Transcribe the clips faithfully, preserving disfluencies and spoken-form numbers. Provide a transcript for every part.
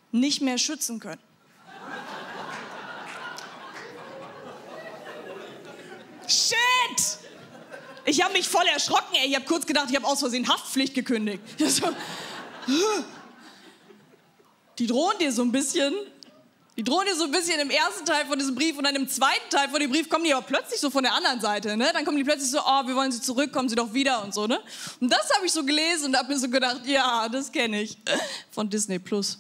nicht mehr schützen können. Shit! Ich habe mich voll erschrocken, ey. Ich habe kurz gedacht, ich habe aus Versehen Haftpflicht gekündigt. So. Die drohen dir so ein bisschen, die drohen dir so ein bisschen im ersten Teil von diesem Brief und dann im zweiten Teil von dem Brief kommen die aber plötzlich so von der anderen Seite, ne? Dann kommen die plötzlich so, oh, wir wollen sie zurück, kommen sie doch wieder und so, ne? Und das habe ich so gelesen und habe mir so gedacht, ja, das kenne ich von Disney Plus.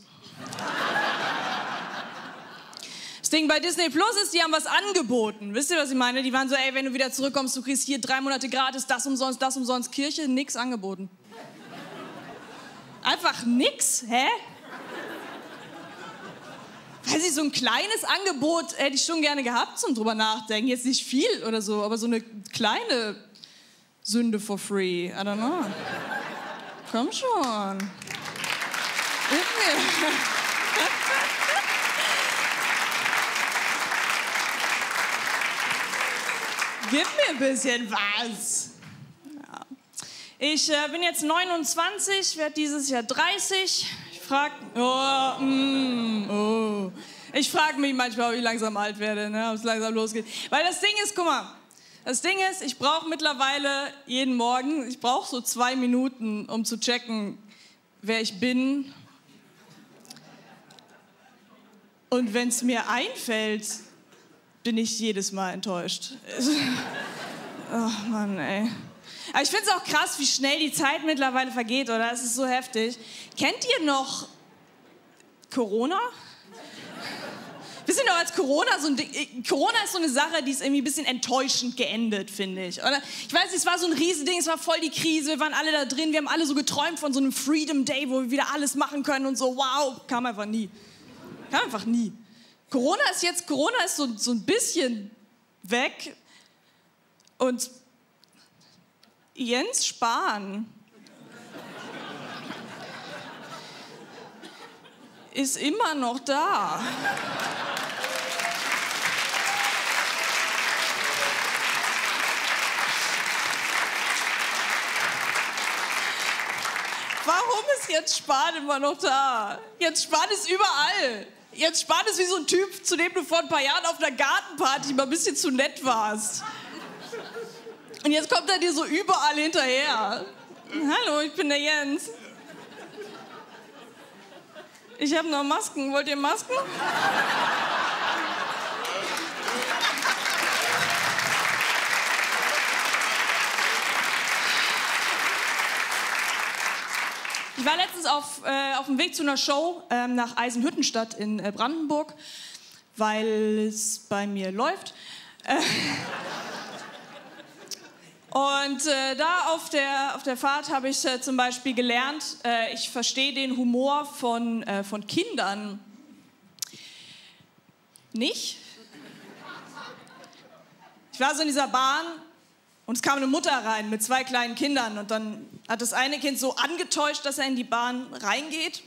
Das Ding bei Disney Plus ist, die haben was angeboten. Wisst ihr, was ich meine? Die waren so, ey, wenn du wieder zurückkommst, du kriegst hier drei Monate gratis, das umsonst, das umsonst, Kirche, nix angeboten. Einfach nix, hä? Weiß ich, so ein kleines Angebot hätte ich schon gerne gehabt zum drüber nachdenken. Jetzt nicht viel oder so, aber so eine kleine Sünde for free. I don't know. Komm schon. Gib mir. Gib mir ein bisschen was. Ja. Ich äh, bin jetzt neunundzwanzig, werde dieses Jahr dreißig. Ich frage oh, mm, oh. Ich frage mich manchmal, ob ich langsam alt werde, ne, ob es langsam losgeht. Weil das Ding ist, guck mal, das Ding ist, ich brauche mittlerweile jeden Morgen, ich brauche so zwei Minuten, um zu checken, wer ich bin. Und wenn es mir einfällt, bin ich jedes Mal enttäuscht. Oh Mann, ey. Aber ich finde es auch krass, wie schnell die Zeit mittlerweile vergeht, oder? Es ist so heftig. Kennt ihr noch Corona? Wisst ihr noch, als Corona so ein Ding, Corona ist so eine Sache, die ist irgendwie ein bisschen enttäuschend geendet, finde ich. Oder? Ich weiß nicht, es war so ein Riesending, es war voll die Krise, wir waren alle da drin, wir haben alle so geträumt von so einem Freedom Day, wo wir wieder alles machen können und so, wow, kam einfach nie. Kam einfach nie. Corona ist jetzt, Corona ist so, so ein bisschen weg und Jens Spahn ist immer noch da. Warum ist Jens Spahn immer noch da? Jens Spahn ist überall. Jens Spahn ist wie so ein Typ, zu dem du vor ein paar Jahren auf einer Gartenparty mal ein bisschen zu nett warst. Und jetzt kommt er dir so überall hinterher. Hallo, ich bin der Jens. Ich habe noch Masken. Wollt ihr Masken? Ich war letztens auf, äh, auf dem Weg zu einer Show ähm, nach Eisenhüttenstadt in äh, Brandenburg, weil es bei mir läuft. Äh, und äh, da auf der, auf der Fahrt habe ich äh, zum Beispiel gelernt, äh, ich verstehe den Humor von, äh, von Kindern nicht. Ich war so in dieser Bahn. Und es kam eine Mutter rein mit zwei kleinen Kindern und dann hat das eine Kind so angetäuscht, dass er in die Bahn reingeht.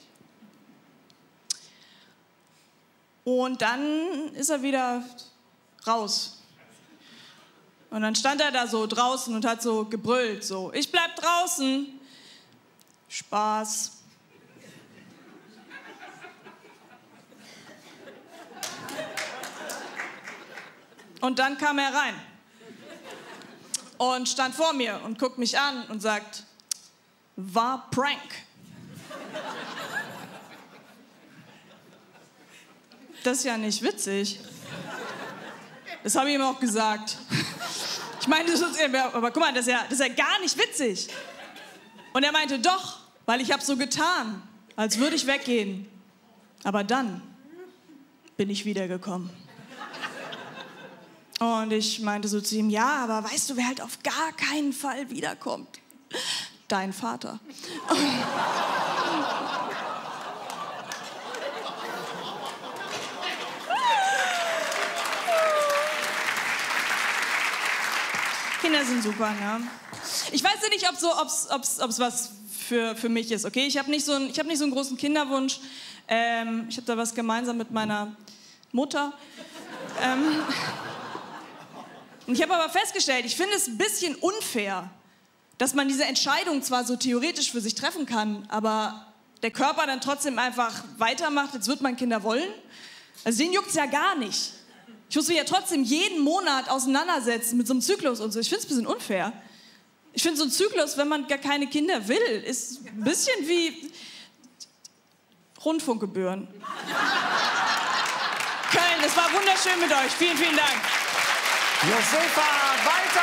Und dann ist er wieder raus. Und dann stand er da so draußen und hat so gebrüllt, so, ich bleib draußen. Spaß. Und dann kam er rein. Und stand vor mir und guckt mich an und sagt, war Prank. Das ist ja nicht witzig. Das habe ich ihm auch gesagt. Ich meinte, das ist, aber guck mal, das ist, ja, das ist ja gar nicht witzig. Und er meinte, doch, weil ich habe so getan, als würde ich weggehen. Aber dann bin ich wiedergekommen. Und ich meinte so zu ihm, ja, aber weißt du, wer halt auf gar keinen Fall wiederkommt? Dein Vater. Kinder sind super, ne? Ich weiß ja nicht, ob so, ob's, ob's, ob's was für, für mich ist, okay? Ich habe nicht, so ein, ich hab nicht so einen großen Kinderwunsch. Ähm, ich habe da was gemeinsam mit meiner Mutter. Ähm... Ich habe aber festgestellt, ich finde es ein bisschen unfair, dass man diese Entscheidung zwar so theoretisch für sich treffen kann, aber der Körper dann trotzdem einfach weitermacht, als würde man Kinder wollen. Also den juckt's ja gar nicht. Ich muss mich ja trotzdem jeden Monat auseinandersetzen mit so einem Zyklus und so. Ich finde es ein bisschen unfair. Ich finde so ein Zyklus, wenn man gar keine Kinder will, ist ein bisschen wie Rundfunkgebühren. Köln, es war wunderschön mit euch. Vielen, vielen Dank. Josefa, weiter!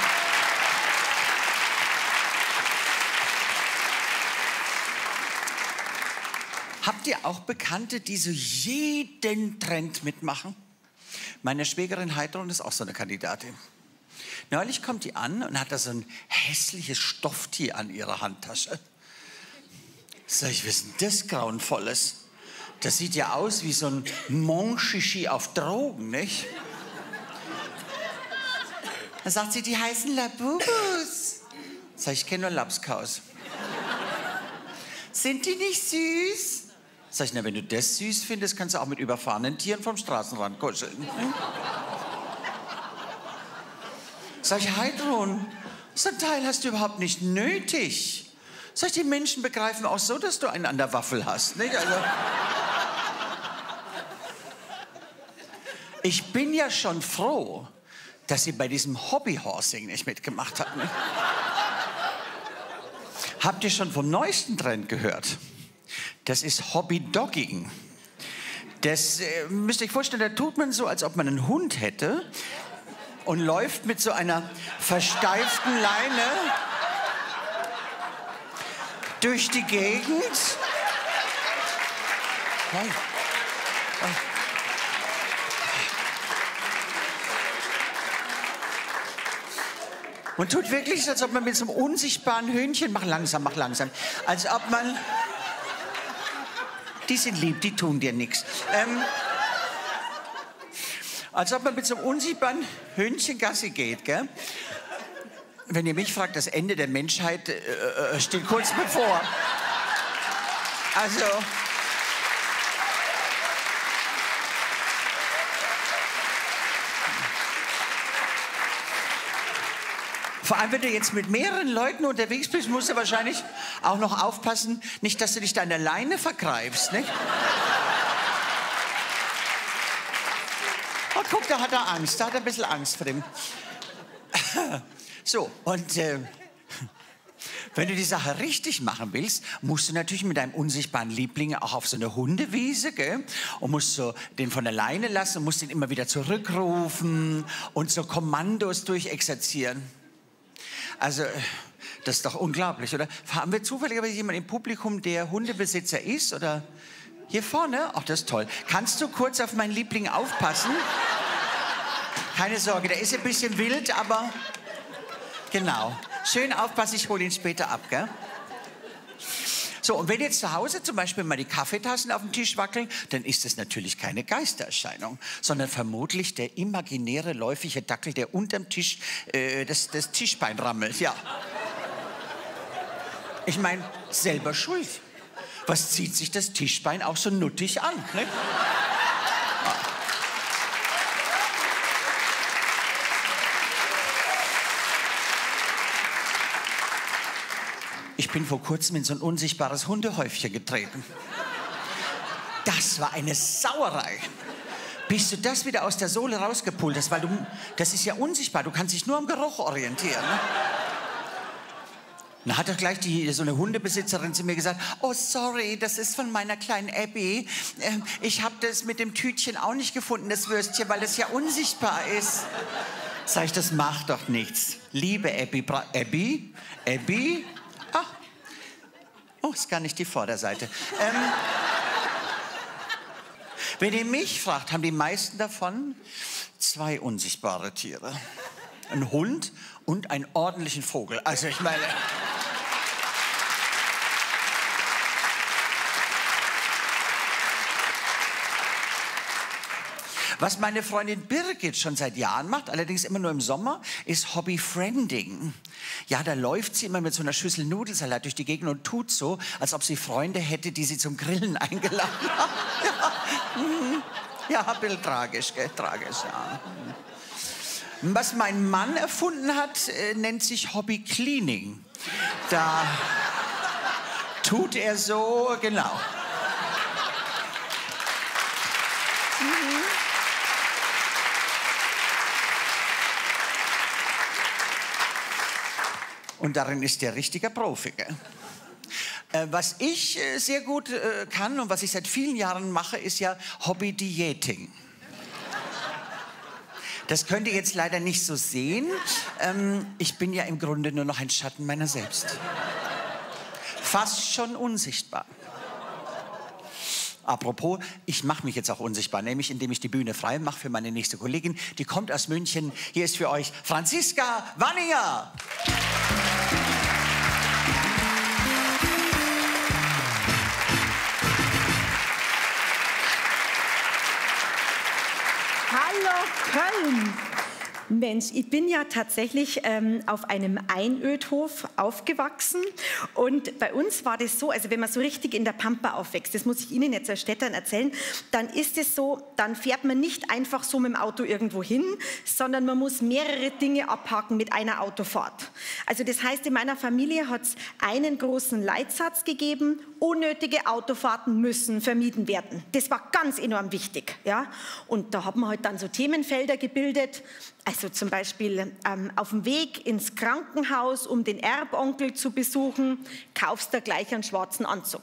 Habt ihr auch Bekannte, die so jeden Trend mitmachen? Meine Schwägerin Heidrun ist auch so eine Kandidatin. Neulich kommt die an und hat da so ein hässliches Stofftier an ihrer Handtasche. Sag ich, was ist denn das Grauenvolles? Das sieht ja aus wie so ein Monchichi auf Drogen, nicht? Da sagt sie, die heißen Labubus. Sag ich, ich kenne nur Lapskaus. Sind die nicht süß? Sag ich, na, wenn du das süß findest, kannst du auch mit überfahrenen Tieren vom Straßenrand kuscheln. Hm? Sag ich, Heidrun, so ein Teil hast du überhaupt nicht nötig. Sag ich, die Menschen begreifen auch so, dass du einen an der Waffel hast, nicht? Also, ich bin ja schon froh, dass sie bei diesem Hobbyhorsing nicht mitgemacht hat. Ne? Habt ihr schon vom neuesten Trend gehört? Das ist Hobbydogging. Das äh, müsst ihr euch vorstellen, da tut man so, als ob man einen Hund hätte und läuft mit so einer versteiften Leine durch die Gegend. Hey. Hey. Und tut wirklich so, als ob man mit so einem unsichtbaren Hühnchen, mach langsam, mach langsam, als ob man, die sind lieb, die tun dir nichts. Ähm, als ob man mit so einem unsichtbaren Hühnchen Gassi geht, gell? Wenn ihr mich fragt, das Ende der Menschheit äh, steht kurz bevor. Also... Vor allem, wenn du jetzt mit mehreren Leuten unterwegs bist, musst du wahrscheinlich auch noch aufpassen, nicht, dass du dich da an der Leine vergreifst, nicht? Oh, guck, da hat er Angst, da hat er ein bisschen Angst vor dem. So, und äh, wenn du die Sache richtig machen willst, musst du natürlich mit deinem unsichtbaren Liebling auch auf so eine Hundewiese, gell? Und musst so den von der Leine lassen und musst ihn immer wieder zurückrufen und so Kommandos durchexerzieren. Also, das ist doch unglaublich, oder? Haben wir zufälligerweise jemanden im Publikum, der Hundebesitzer ist? Oder hier vorne? Ach, das ist toll. Kannst du kurz auf meinen Liebling aufpassen? Keine Sorge, der ist ein bisschen wild, aber genau. Schön aufpassen, ich hole ihn später ab, gell? So, und wenn jetzt zu Hause zum Beispiel mal die Kaffeetassen auf dem Tisch wackeln, dann ist das natürlich keine Geistererscheinung, sondern vermutlich der imaginäre läufige Dackel, der unterm Tisch äh, das, das Tischbein rammelt, ja. Ich meine, selber schuld. Was zieht sich das Tischbein auch so nuttig an, ne? Ich bin vor kurzem in so ein unsichtbares Hundehäufchen getreten. Das war eine Sauerei. Bis du das wieder aus der Sohle rausgepult hast, weil du, das ist ja unsichtbar, du kannst dich nur am Geruch orientieren. Ne? Dann hat doch gleich die, so eine Hundebesitzerin zu mir gesagt, oh sorry, das ist von meiner kleinen Abby. Ähm, ich habe das mit dem Tütchen auch nicht gefunden, das Würstchen, weil das ja unsichtbar ist. Sag ich, das macht doch nichts. Liebe Abby, Bra Abby, Abby, ah, oh, ist gar nicht die Vorderseite. Ähm, wenn ihr mich fragt, haben die meisten davon zwei unsichtbare Tiere. Ein Hund und einen ordentlichen Vogel. Also ich meine... Was meine Freundin Birgit schon seit Jahren macht, allerdings immer nur im Sommer, ist Hobby-Friending. Ja, da läuft sie immer mit so einer Schüssel Nudelsalat durch die Gegend und tut so, als ob sie Freunde hätte, die sie zum Grillen eingeladen haben. Ja, mhm. Ja, ein bisschen tragisch, gell? Tragisch, ja. Was mein Mann erfunden hat, äh, nennt sich Hobby-Cleaning. Da tut er so, genau. Mhm. Und darin ist er richtiger Profi. Gell? Äh, was ich äh, sehr gut äh, kann und was ich seit vielen Jahren mache, ist ja Hobby-Diäting. Das könnt ihr jetzt leider nicht so sehen. Ähm, ich bin ja im Grunde nur noch ein Schatten meiner selbst. Fast schon unsichtbar. Apropos, ich mache mich jetzt auch unsichtbar, nämlich indem ich die Bühne frei mache für meine nächste Kollegin. Die kommt aus München. Hier ist für euch Franziska Wanninger. Hallo Köln! Mensch, ich bin ja tatsächlich ähm, auf einem Einödhof aufgewachsen und bei uns war das so, also wenn man so richtig in der Pampa aufwächst, das muss ich Ihnen jetzt als Städtern erzählen, dann ist es so, dann fährt man nicht einfach so mit dem Auto irgendwo hin, sondern man muss mehrere Dinge abhaken mit einer Autofahrt. Also das heißt, in meiner Familie hat es einen großen Leitsatz gegeben: unnötige Autofahrten müssen vermieden werden. Das war ganz enorm wichtig. Ja? Und da haben wir halt dann so Themenfelder gebildet. Also zum Beispiel ähm, auf dem Weg ins Krankenhaus, um den Erbonkel zu besuchen, kaufst du gleich einen schwarzen Anzug.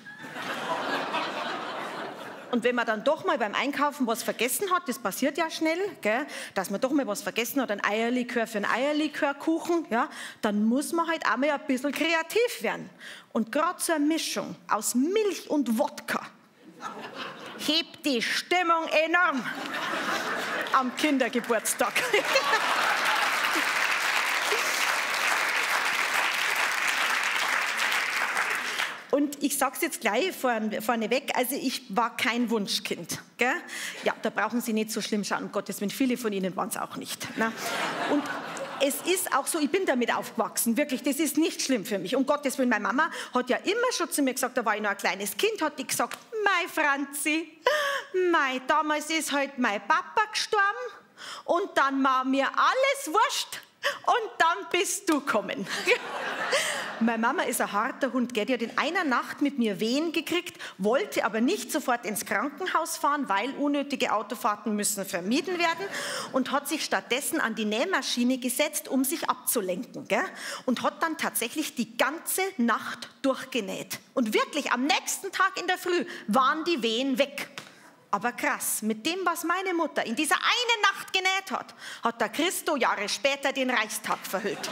Und wenn man dann doch mal beim Einkaufen was vergessen hat, das passiert ja schnell, gell, dass man doch mal was vergessen hat, ein Eierlikör für einen Eierlikörkuchen, ja, dann muss man halt auch mal ein bisschen kreativ werden. Und gerade so eine Mischung aus Milch und Wodka hebt die Stimmung enorm am Kindergeburtstag. Und ich sage es jetzt gleich vorne, vorneweg, also ich war kein Wunschkind. Gell? Ja, da brauchen Sie nicht so schlimm schauen, um Gottes Willen, viele von Ihnen waren es auch nicht. Na? Und es ist auch so, ich bin damit aufgewachsen, wirklich, das ist nicht schlimm für mich. Um Gottes Willen, meine Mama hat ja immer schon zu mir gesagt, da war ich noch ein kleines Kind, hat die gesagt, mei Franzi, mei, damals ist halt mein Papa gestorben und dann war mir alles wurscht. Und dann bist du gekommen. Meine Mama ist ein harter Hund, gell? Die hat in einer Nacht mit mir Wehen gekriegt, wollte aber nicht sofort ins Krankenhaus fahren, weil unnötige Autofahrten müssen vermieden werden und hat sich stattdessen an die Nähmaschine gesetzt, um sich abzulenken. Gell? Und hat dann tatsächlich die ganze Nacht durchgenäht. Und wirklich, am nächsten Tag in der Früh waren die Wehen weg. Aber krass, mit dem, was meine Mutter in dieser einen Nacht genäht hat, hat der Christo Jahre später den Reichstag verhüllt.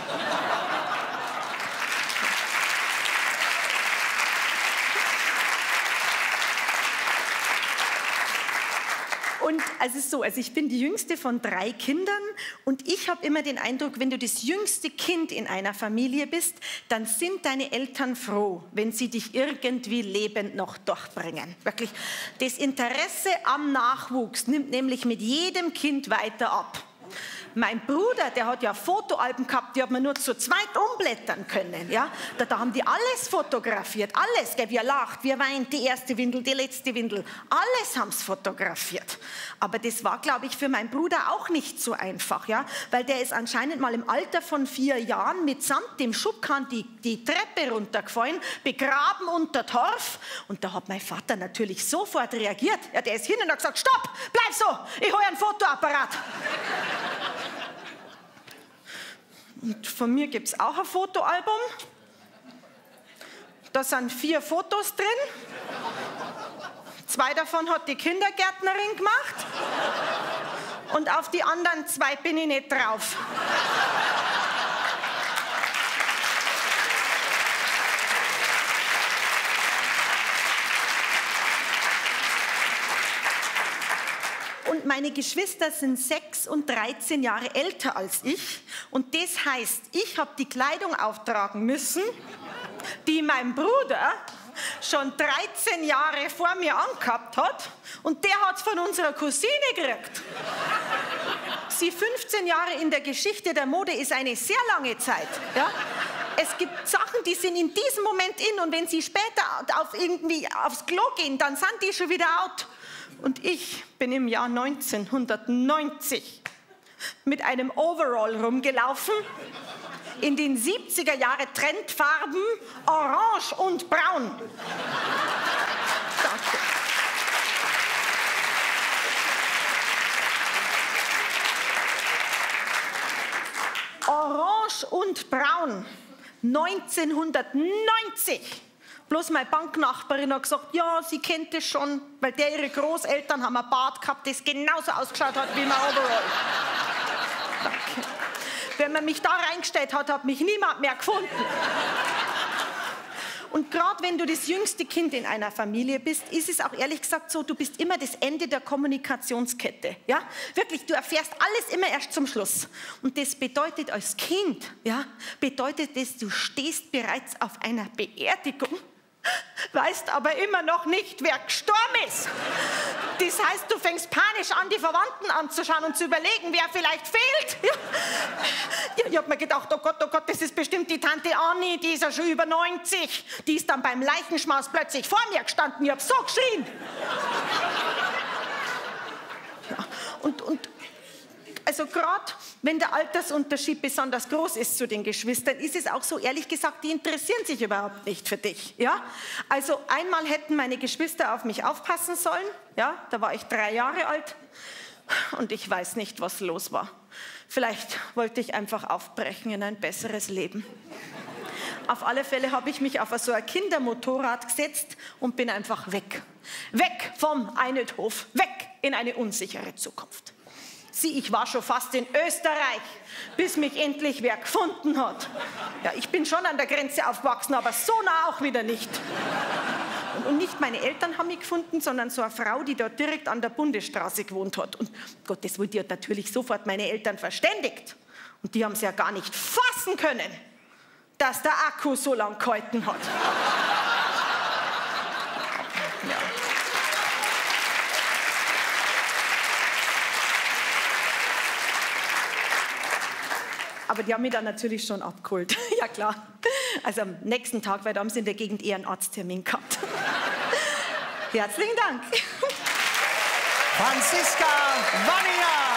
Und also es ist so, also ich bin die jüngste von drei Kindern und ich habe immer den Eindruck, wenn du das jüngste Kind in einer Familie bist, dann sind deine Eltern froh, wenn sie dich irgendwie lebend noch durchbringen. Wirklich, das Interesse am Nachwuchs nimmt nämlich mit jedem Kind weiter ab. Mein Bruder, der hat ja Fotoalben gehabt, die hat man nur zu zweit umblättern können. Ja? Da, da haben die alles fotografiert, alles. Gell? Wie er lacht, wie er weint, die erste Windel, die letzte Windel. Alles haben sie fotografiert. Aber das war, glaube ich, für meinen Bruder auch nicht so einfach. Ja? Weil der ist anscheinend mal im Alter von vier Jahren mitsamt dem Schubkarren die, die Treppe runtergefallen, begraben unter Torf. Und da hat mein Vater natürlich sofort reagiert. Ja, der ist hin und hat gesagt, stopp, bleib so, ich hole einen Fotoapparat. Und von mir gibt es auch ein Fotoalbum. Da sind vier Fotos drin. Zwei davon hat die Kindergärtnerin gemacht. Und auf die anderen zwei bin ich nicht drauf. Und meine Geschwister sind sechs und dreizehn Jahre älter als ich. Und das heißt, ich habe die Kleidung auftragen müssen, die mein Bruder schon dreizehn Jahre vor mir angehabt hat. Und der hat es von unserer Cousine gekriegt. Sie fünfzehn Jahre in der Geschichte der Mode ist eine sehr lange Zeit. Ja? Es gibt Sachen, die sind in diesem Moment in. Und wenn sie später auf irgendwie aufs Klo gehen, dann sind die schon wieder out. Und ich bin im Jahr neunzehnhundertneunzig mit einem Overall rumgelaufen, in den siebziger Jahre Trendfarben Orange und Braun. Danke. Orange und Braun, neunzehnhundertneunzig. Bloß meine Banknachbarin hat gesagt, ja, sie kennt es schon, weil der ihre Großeltern haben ein Bart gehabt, das genauso ausgeschaut hat wie mein Overall. Danke. Wenn man mich da reingestellt hat, hat mich niemand mehr gefunden. Und gerade wenn du das jüngste Kind in einer Familie bist, ist es auch ehrlich gesagt so, du bist immer das Ende der Kommunikationskette. Ja? Wirklich, du erfährst alles immer erst zum Schluss. Und das bedeutet als Kind, ja, bedeutet das, du stehst bereits auf einer Beerdigung, weißt aber immer noch nicht, wer gestorben ist. Das heißt, du fängst panisch an, die Verwandten anzuschauen und zu überlegen, wer vielleicht fehlt. Ja. Ja, ich habe mir gedacht, oh Gott, oh Gott, das ist bestimmt die Tante Anni, die ist ja schon über neunzig. Die ist dann beim Leichenschmaus plötzlich vor mir gestanden, ich habe so geschrien. Ja, und, und also gerade wenn der Altersunterschied besonders groß ist zu den Geschwistern, ist es auch so, ehrlich gesagt, die interessieren sich überhaupt nicht für dich. Ja? Also einmal hätten meine Geschwister auf mich aufpassen sollen, ja? Da war ich drei Jahre alt und ich weiß nicht, was los war. Vielleicht wollte ich einfach aufbrechen in ein besseres Leben. Auf alle Fälle habe ich mich auf so ein Kindermotorrad gesetzt und bin einfach weg. Weg vom Einödhof, weg in eine unsichere Zukunft. Sieh, ich war schon fast in Österreich, bis mich endlich wer gefunden hat. Ja, ich bin schon an der Grenze aufgewachsen, aber so nah auch wieder nicht. Und, und nicht meine Eltern haben mich gefunden, sondern so eine Frau, die dort direkt an der Bundesstraße gewohnt hat. Und Gottes Willen, die hat natürlich sofort meine Eltern verständigt. Und die haben es ja gar nicht fassen können, dass der Akku so lang gehalten hat. Ja. Aber die haben mich dann natürlich schon abgeholt. Ja, klar. Also am nächsten Tag, weil da haben sie in der Gegend eher einen Arzttermin gehabt. Herzlichen Dank. Franziska Wanninger.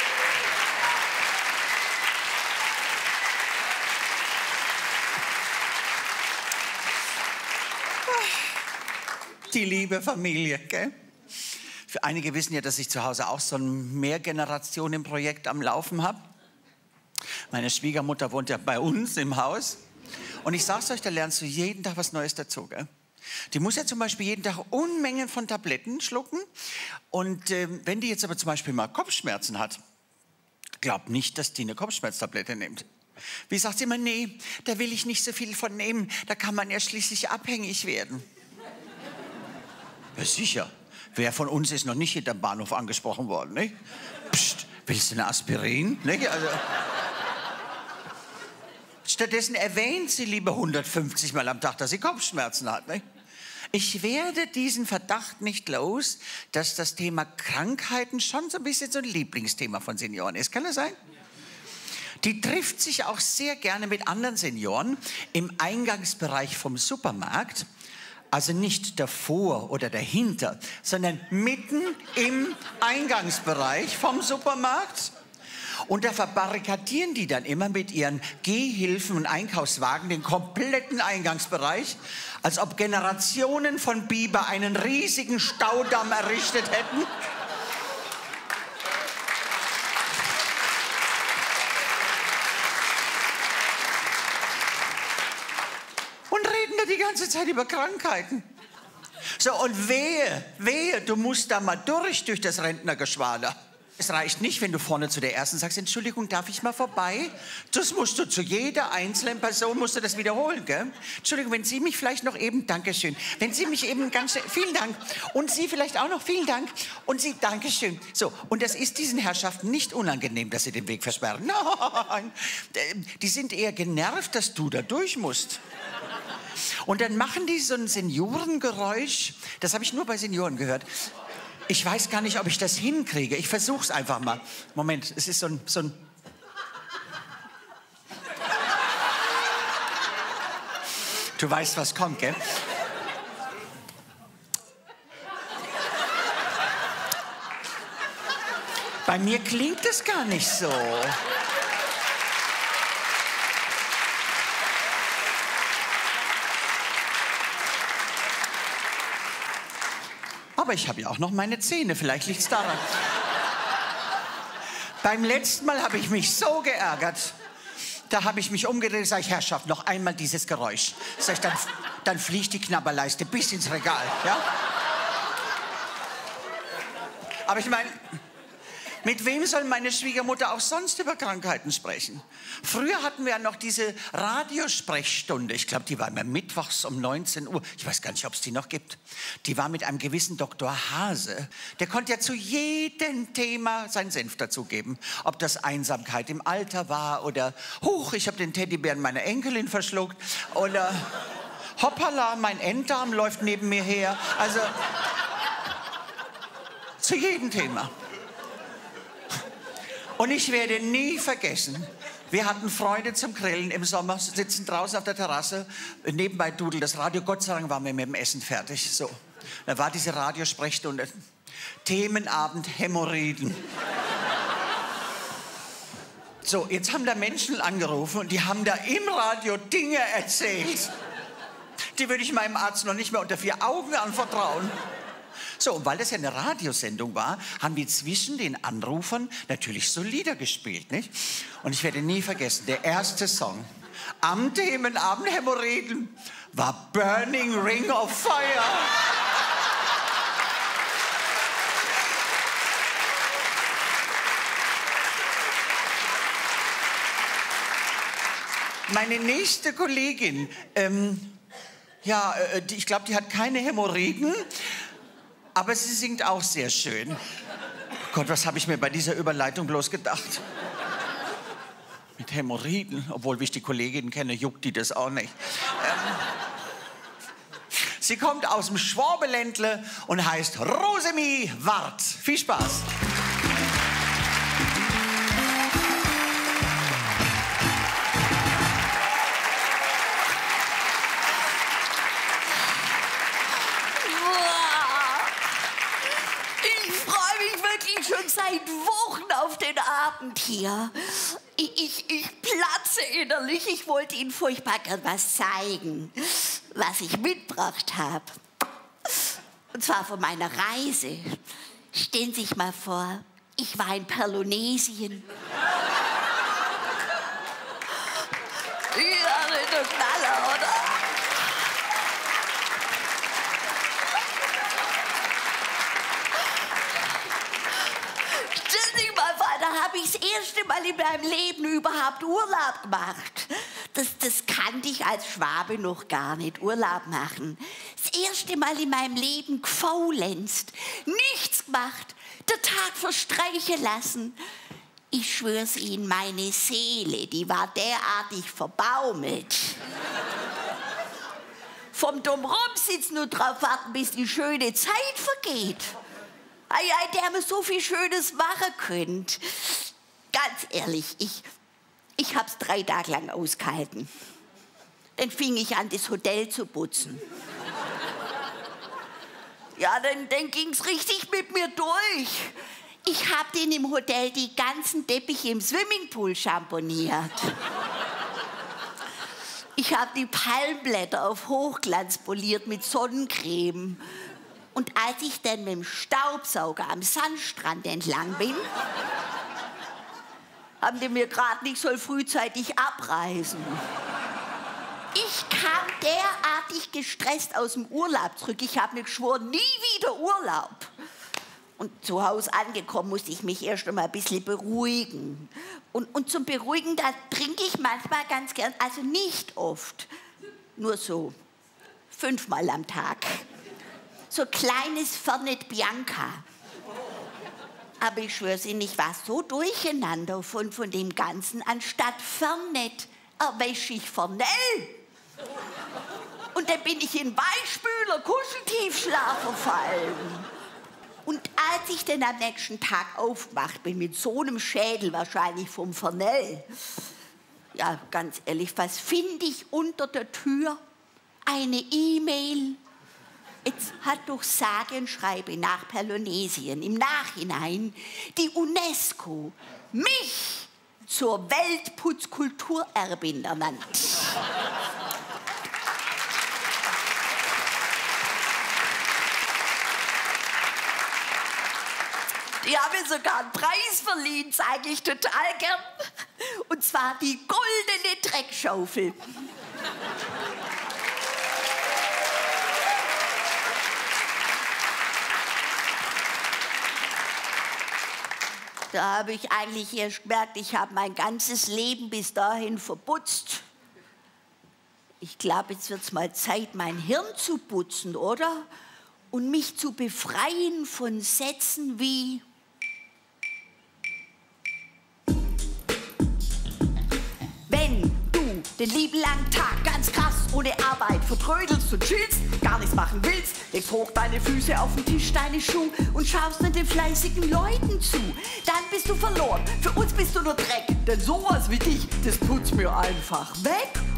Die liebe Familie, gell? Für einige wissen ja, dass ich zu Hause auch so ein Mehrgenerationen-Projekt am Laufen habe. Meine Schwiegermutter wohnt ja bei uns im Haus. Und ich sag's euch, da lernst du jeden Tag was Neues dazu. Gell? Die muss ja zum Beispiel jeden Tag Unmengen von Tabletten schlucken. Und äh, wenn die jetzt aber zum Beispiel mal Kopfschmerzen hat, glaubt nicht, dass die eine Kopfschmerztablette nimmt. Wie sagt sie immer, nee, da will ich nicht so viel von nehmen. Da kann man ja schließlich abhängig werden. Ja, sicher. Wer von uns ist noch nicht hinterm Bahnhof angesprochen worden? Nicht? Psst, willst du eine Aspirin? Nicht? Also, stattdessen erwähnt sie lieber hundertfünfzig Mal am Tag, dass sie Kopfschmerzen hat. Nicht? Ich werde diesen Verdacht nicht los, dass das Thema Krankheiten schon so ein bisschen so ein Lieblingsthema von Senioren ist. Kann das sein? Die trifft sich auch sehr gerne mit anderen Senioren im Eingangsbereich vom Supermarkt. Also nicht davor oder dahinter, sondern mitten im Eingangsbereich vom Supermarkt. Und da verbarrikadieren die dann immer mit ihren Gehhilfen und Einkaufswagen den kompletten Eingangsbereich, als ob Generationen von Biber einen riesigen Staudamm errichtet hätten. Und reden da die ganze Zeit über Krankheiten. So, und wehe, wehe, du musst da mal durch, durch das Rentnergeschwader. Es reicht nicht, wenn du vorne zu der Ersten sagst, Entschuldigung, darf ich mal vorbei? Das musst du zu jeder einzelnen Person, musst du das wiederholen, gell? Entschuldigung, wenn Sie mich vielleicht noch eben, Dankeschön, wenn Sie mich eben ganz schnell, vielen Dank, und Sie vielleicht auch noch, vielen Dank, und Sie, Dankeschön. So, und das ist diesen Herrschaften nicht unangenehm, dass sie den Weg versperren. Nein, die sind eher genervt, dass du da durch musst. Und dann machen die so ein Seniorengeräusch, das habe ich nur bei Senioren gehört. Ich weiß gar nicht, ob ich das hinkriege. Ich versuche es einfach mal. Moment, es ist so ein, so ein... Du weißt, was kommt, gell? Bei mir klingt es gar nicht so. Aber ich habe ja auch noch meine Zähne, vielleicht liegt es daran. Beim letzten Mal habe ich mich so geärgert. Da habe ich mich umgedreht und sage, Herrschaft, noch einmal dieses Geräusch. Sag ich, dann, dann fliegt die Knabberleiste bis ins Regal. Ja? Aber ich meine, mit wem soll meine Schwiegermutter auch sonst über Krankheiten sprechen? Früher hatten wir ja noch diese Radiosprechstunde. Ich glaube, die war immer mittwochs um neunzehn Uhr. Ich weiß gar nicht, ob es die noch gibt. Die war mit einem gewissen Doktor Hase. Der konnte ja zu jedem Thema seinen Senf dazugeben. Ob das Einsamkeit im Alter war oder huch, ich habe den Teddybären meiner Enkelin verschluckt oder hoppala, mein Enddarm läuft neben mir her. Also zu jedem Thema. Und ich werde nie vergessen, wir hatten Freunde zum Grillen im Sommer, sitzen draußen auf der Terrasse, nebenbei dudelt das Radio, Gott sei Dank waren wir mit dem Essen fertig. So. Da war diese Radiosprechstunde, Themenabend Hämorrhoiden. So, jetzt haben da Menschen angerufen und die haben da im Radio Dinge erzählt. Die würde ich meinem Arzt noch nicht mehr unter vier Augen anvertrauen. So, und weil das ja eine Radiosendung war, haben wir zwischen den Anrufern natürlich so Lieder gespielt, nicht? Und ich werde nie vergessen, der erste Song am Themenabend Hämorrhoiden war Burning Ring of Fire. Meine nächste Kollegin, ähm, ja, äh, die, ich glaube, die hat keine Hämorrhoiden. Aber sie singt auch sehr schön. Gott, was habe ich mir bei dieser Überleitung bloß gedacht? Mit Hämorrhoiden, obwohl, wie ich die Kollegin kenne, juckt die das auch nicht. Ähm, sie kommt aus dem Schwabeländle und heißt Rosemi Wart. Viel Spaß. Schon seit Wochen auf den Abend hier. Ich, ich, ich platze innerlich. Ich wollte Ihnen furchtbar gern was zeigen, was ich mitgebracht habe. Und zwar von meiner Reise. Stellen Sie sich mal vor, ich war in Pelonesien. Ja, der Knaller, oder? Da habe ich das erste Mal in meinem Leben überhaupt Urlaub gemacht. Das, das kannte ich als Schwabe noch gar nicht, Urlaub machen. Das erste Mal in meinem Leben gefaulenzt, nichts gemacht, den Tag verstreichen lassen. Ich schwör's Ihnen, meine Seele, die war derartig verbaumelt. Vom Drumherum sitzen nur drauf warten, bis die schöne Zeit vergeht. Ei, ei, der mir so viel Schönes machen könnt. Ganz ehrlich, ich, ich hab's drei Tage lang ausgehalten. Dann fing ich an, das Hotel zu putzen. Ja, dann, dann ging's richtig mit mir durch. Ich hab den im Hotel die ganzen Teppiche im Swimmingpool schamponiert. Ich hab die Palmblätter auf Hochglanz poliert mit Sonnencreme. Und als ich dann mit dem Staubsauger am Sandstrand entlang bin, haben die mir gerade nicht so frühzeitig abreisen. Ich kam derartig gestresst aus dem Urlaub zurück. Ich habe mir geschworen, nie wieder Urlaub. Und zu Hause angekommen musste ich mich erst einmal ein bisschen beruhigen. Und, und zum Beruhigen, da trinke ich manchmal ganz gern, also nicht oft, nur so fünfmal am Tag. So kleines Fernet Bianca. Aber ich schwör's Ihnen, ich war so durcheinander von, von dem Ganzen. Anstatt Fernet erwäsche ich Fernell. Und dann bin ich in Weichspüler Kuscheltiefschlaf verfallen. Und als ich dann am nächsten Tag aufgewacht bin, mit so einem Schädel wahrscheinlich vom Fernell, ja, ganz ehrlich, was finde ich unter der Tür? Eine E-Mail. Jetzt hat durch sage und schreibe nach Pelonesien im Nachhinein die UNESCO mich zur Weltputzkulturerbin ernannt. Die haben mir sogar einen Preis verliehen, zeige ich total gern. Und zwar die goldene Dreckschaufel. Da habe ich eigentlich erst gemerkt, ich habe mein ganzes Leben bis dahin verputzt. Ich glaube, jetzt wird es mal Zeit, mein Hirn zu putzen, oder? Und mich zu befreien von Sätzen wie: Wenn du den lieben langen Tag ganz krass ohne Arbeit vertrödelst und chillst, gar nichts machen willst, legst hoch deine Füße auf den Tisch, deine Schuhe und schaust nur den fleißigen Leuten zu, dann bist du verloren. Für uns bist du nur Dreck, denn sowas wie dich, das putzt mir einfach weg.